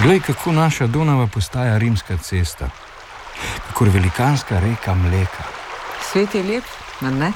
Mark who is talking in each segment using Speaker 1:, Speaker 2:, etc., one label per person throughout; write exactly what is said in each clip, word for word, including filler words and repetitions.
Speaker 1: Glej, kako naša Donava postaja rimska cesta. Kakor velikanska reka mleka.
Speaker 2: Svet je lep, mar ne?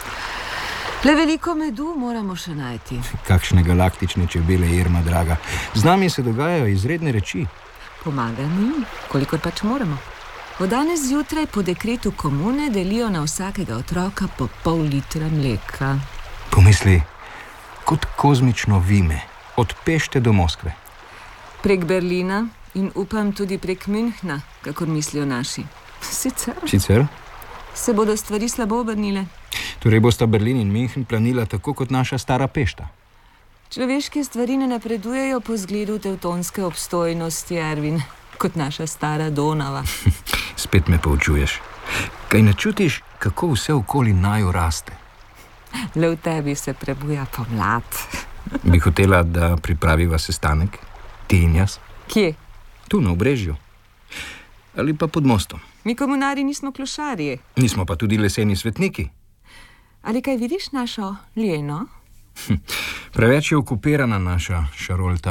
Speaker 2: Le veliko medu moramo še najti.
Speaker 1: Kakšne galaktične čebele, Irma draga. Z nami se dogajajo izredne reči.
Speaker 2: Pomaga njim, kolikor pač moramo. Od danes zjutraj po dekretu komune delijo na vsakega otroka po pol litra mleka.
Speaker 1: Pomisli, kot kozmično vime, od Pešte do Moskve.
Speaker 2: Prek Berlina in upam tudi prek Münchna, kakor mislijo naši. Sicer?
Speaker 1: Sicer?
Speaker 2: Se bodo stvari slabo obrnile.
Speaker 1: Torej bosta Berlin in München planila tako kot naša stara Pešta.
Speaker 2: Človeške stvari ne napredujejo po zgledu tevtonske obstojnosti, Ervin, kot naša stara Donava.
Speaker 1: Spet me poučuješ. Kaj ne čutiš, kako vse okoli naju raste?
Speaker 2: Le v tebi se prebuja pomlad.
Speaker 1: Bi hotela, da pripraviva sestanek? Ti in jaz?
Speaker 2: Kje?
Speaker 1: Tu, na Obrežju. Ali pa pod mostom.
Speaker 2: Mi komunari nismo klošarji.
Speaker 1: Nismo pa tudi leseni svetniki.
Speaker 2: Ali kaj vidiš našo Ljeno?
Speaker 1: Hm. Preveč je okupirana naša Šarolta.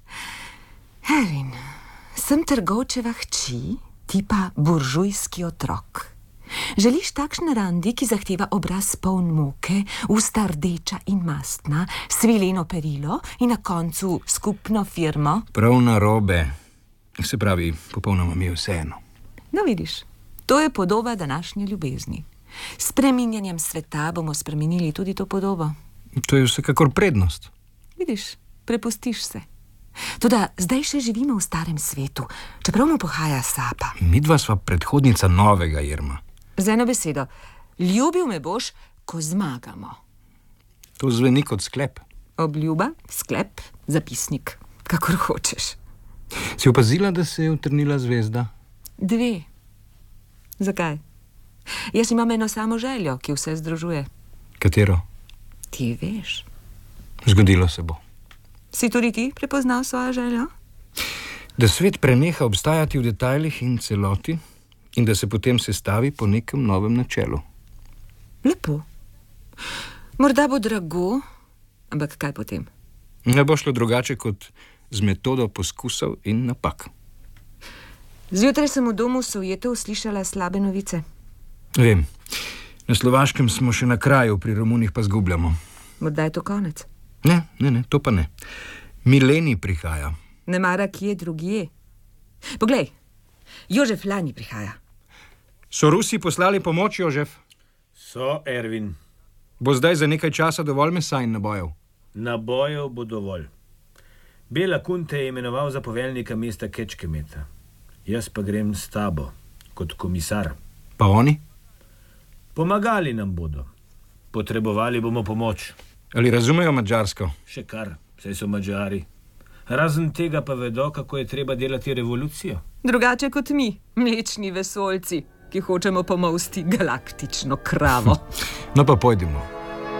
Speaker 2: Ervin, sem trgovčeva hči, ti pa buržujski otrok. Želiš takšne randi, ki zahteva obraz poln muke, usta rdeča in mastna, svileno perilo in na koncu skupno firmo?
Speaker 1: Prav narobe. Se pravi, popolnoma mi je vseeno.
Speaker 2: No vidiš, to je podoba današnje ljubezni. S spreminjanjem sveta bomo spremenili tudi to podobo.
Speaker 1: To je vsekakor prednost.
Speaker 2: Vidiš, prepustiš se. Toda zdaj še živimo v starem svetu, čeprav mu pohaja sapa.
Speaker 1: Midva sva predhodnica novega, Irma.
Speaker 2: Z eno besedo, ljubil me boš, ko zmagamo.
Speaker 1: To zveni kot sklep.
Speaker 2: Obljuba, sklep, zapisnik, kakor hočeš.
Speaker 1: Si opazila, da se je utrnila zvezda?
Speaker 2: Dve. Zakaj? Jaz imam eno samo željo, ki vse združuje.
Speaker 1: Katero?
Speaker 2: Ti veš.
Speaker 1: Zgodilo se bo.
Speaker 2: Si tudi ti prepoznal svojo željo?
Speaker 1: Da svet preneha obstajati v detajlih in celoti in da se potem sestavi po nekem novem načelu.
Speaker 2: Lepo. Morda bo drago, ampak kaj potem?
Speaker 1: Ne bo šlo drugače kot z metodo poskusov in napak.
Speaker 2: Zjutraj sem v domu Sovjetov slišala slabe novice.
Speaker 1: Vem. Na Slovaškem smo še na kraju, pri Romunih pa zgubljamo.
Speaker 2: Morda je to konec?
Speaker 1: Ne, ne, ne, to pa ne. Mileni prihaja.
Speaker 2: Ne mara kje drugje. Poglej, Jožef Lani prihaja.
Speaker 1: So Rusi poslali pomoč, Jožef?
Speaker 3: So, Ervin.
Speaker 1: Bo zdaj za nekaj časa dovolj mesa in nabojev?
Speaker 3: Nabojev bo dovolj. Bela Kunte je imenoval za poveljnika mesta Kečkemeta. Jaz pa grem s tabo, kot komisar.
Speaker 1: Pa oni?
Speaker 3: Pomagali nam bodo. Potrebovali bomo pomoč.
Speaker 1: Ali razumejo madžarsko?
Speaker 3: Še kar, saj so Madžari. Razen tega pa vedo, kako je treba delati revolucijo.
Speaker 2: Drugače kot mi, mlečni vesoljci, ki hočemo pomolsti galaktično kravo.
Speaker 1: No pa pojdimo.